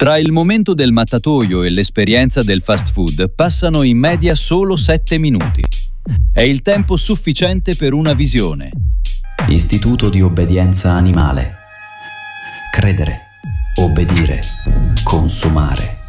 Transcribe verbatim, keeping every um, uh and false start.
Tra il momento del mattatoio e l'esperienza del fast food passano in media solo sette minuti. È il tempo sufficiente per una visione. Istituto di obbedienza animale. Credere, obbedire, consumare.